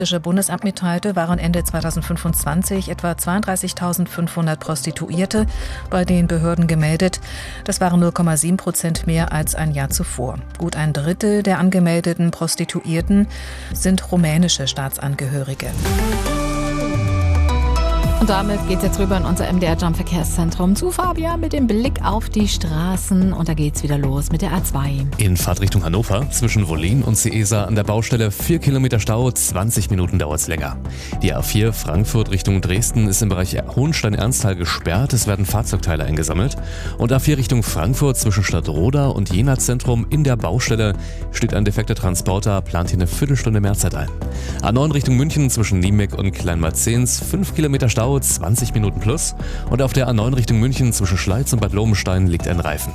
Das Statistische Bundesamt mitteilte, waren Ende 2025 etwa 32.500 Prostituierte bei den Behörden gemeldet. Das waren 0,7% mehr als ein Jahr zuvor. Gut ein Drittel der angemeldeten Prostituierten sind rumänische Staatsangehörige. Und damit geht's jetzt rüber in unser MDR Jump Verkehrszentrum zu Fabian mit dem Blick auf die Straßen. Und da geht's wieder los mit der A2. In Fahrtrichtung Hannover zwischen Wollin und Seesa an der Baustelle 4 Kilometer Stau, 20 Minuten dauert's länger. Die A4 Frankfurt Richtung Dresden ist im Bereich Hohenstein-Ernsthal gesperrt. Es werden Fahrzeugteile eingesammelt. Und A4 Richtung Frankfurt zwischen Stadtroda und Jena Zentrum in der Baustelle steht ein defekter Transporter, plant hier eine Viertelstunde Mehrzeit ein. A9 Richtung München zwischen Niemek und Kleinmarzens 5 Kilometer Stau, 20 Minuten plus. Und auf der A9 Richtung München zwischen Schleiz und Bad Lobenstein liegt ein Reifen.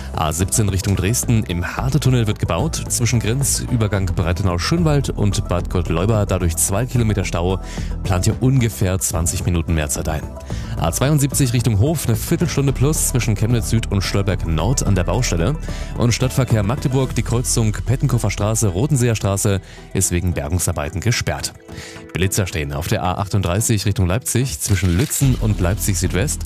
A17 Richtung Dresden, im Harte-Tunnel wird gebaut. Zwischen Grenzübergang Breitenau-Schönwald und Bad Gottleuba dadurch 2 Kilometer Stau. Plant hier ungefähr 20 Minuten Mehrzeit ein. A72 Richtung Hof, eine Viertelstunde plus zwischen Chemnitz Süd und Stolberg Nord an der Baustelle. Und Stadtverkehr Magdeburg, die Kreuzung Pettenkofer Straße, Rotenseer Straße ist wegen Bergungsarbeiten gesperrt. Blitzer stehen auf der A38 Richtung Leipzig zwischen Lützen und Leipzig Südwest,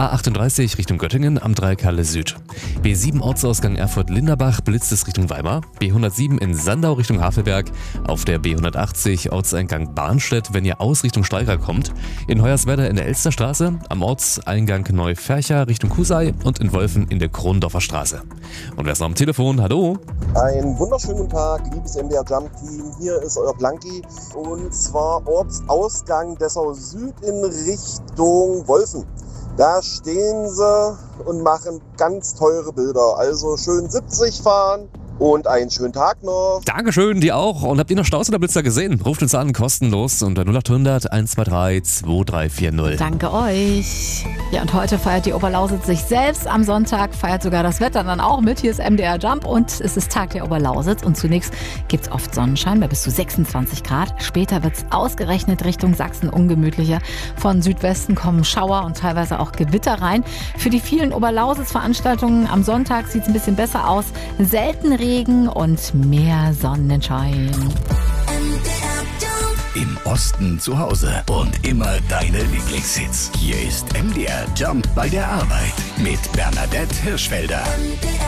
A38 Richtung Göttingen am Dreieck Halle Süd. B7 Ortsausgang Erfurt-Linderbach blitzt es Richtung Weimar, B107 in Sandau Richtung Havelberg, auf der B180 Ortseingang Barnstedt, wenn ihr aus Richtung Steiger kommt, in Hoyerswerda in der Elsterstraße, am Ortseingang Neufercher Richtung Kusei und in Wolfen in der Krondorfer Straße. Und wer ist noch am Telefon? Hallo? Einen wunderschönen guten Tag, liebes MDR Jump Team. Hier ist euer Blanki und zwar Ortsausgang Dessau Süd in Richtung Wolfen. Da stehen sie und machen ganz teure Bilder. Also schön 70 fahren und einen schönen Tag noch. Dankeschön, dir auch. Und habt ihr noch Staus oder Blitzer gesehen? Ruft uns an, kostenlos unter 0800 123 2340. Danke euch. Ja, und heute feiert die Oberlausitz sich selbst. Am Sonntag feiert sogar das Wetter dann auch mit. Hier ist MDR Jump und es ist Tag der Oberlausitz. Und zunächst gibt's oft Sonnenschein bei bis zu 26 Grad. Später wird's ausgerechnet Richtung Sachsen ungemütlicher. Von Südwesten kommen Schauer und teilweise auch Gewitter rein. Für die vielen Oberlausitz-Veranstaltungen am Sonntag sieht's ein bisschen besser aus. Selten Regen und mehr Sonnenschein. Im Osten zu Hause und immer deine Lieblingshits. Hier ist MDR Jump bei der Arbeit mit Bernadette Hirschfelder.